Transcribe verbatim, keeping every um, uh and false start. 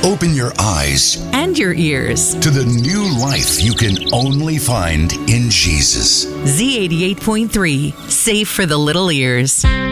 Open your eyes and your ears to the new life you can only find in Jesus. Z eighty-eight point three, safe for the little ears.